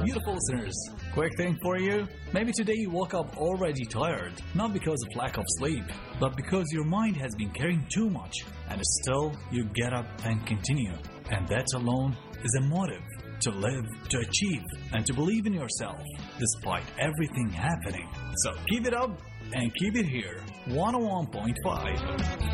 Beautiful listeners, quick thing for you. Maybe today you woke up already tired, not because of lack of sleep, but because your mind has been carrying too much, and still you get up and continue. And that alone is a motive to live, to achieve, and to believe in yourself, despite everything happening. So keep it up and keep it here. 101.5.